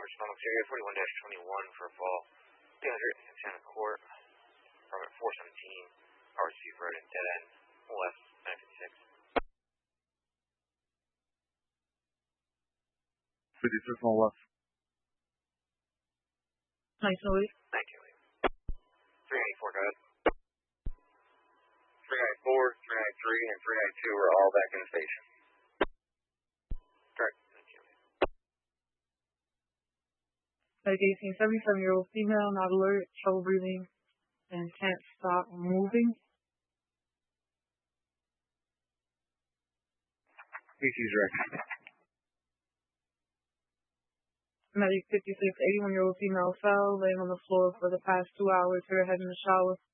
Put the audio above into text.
Respond Area 41-21 for a fall. 300 Santa Court. Permit 417. RC Road and dead end. West 956. 56 on left. Nice to leave. Thank you. 394, go ahead. 394, 393, and 392 are all back in the station. Correct. Thank you. Like 18, 77-year-old female, not alert, trouble breathing, and can't stop moving. PC's record. Medic 56, 81-year-old female fell, laying on the floor for the past 2 hours, her head in the shower.